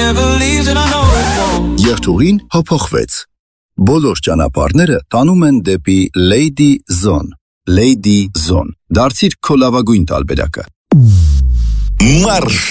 never leaves and I know it won't. Երթուղին հափոխվեց։ Բոլոր ճանապարհները տանում են դեպի Lady Zone։ Lady Zone։ Դարձիր քո լավագույն տարբերակը։ Մարշ